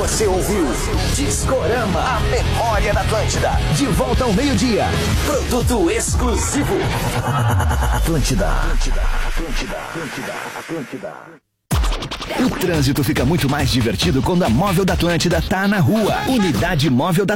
Você ouviu Discorama, a memória da Atlântida. De volta ao meio-dia. Produto exclusivo. Atlântida. O trânsito fica muito mais divertido quando a Móvel da Atlântida tá na rua. Unidade Móvel da